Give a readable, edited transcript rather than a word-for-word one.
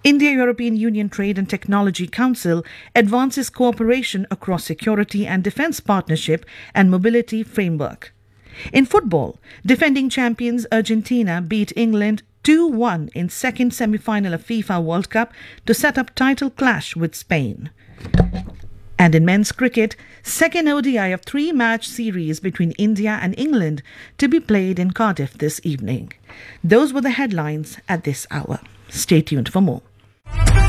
India-European Union Trade and Technology Council advances cooperation across security and defence partnership and mobility framework. In football, defending champions Argentina beat England 2-1 in second semi-final of FIFA World Cup to set up title clash with Spain. And in men's cricket, second ODI of three-match series between India and England to be played in Cardiff this evening. Those were the headlines at this hour. Stay tuned for more.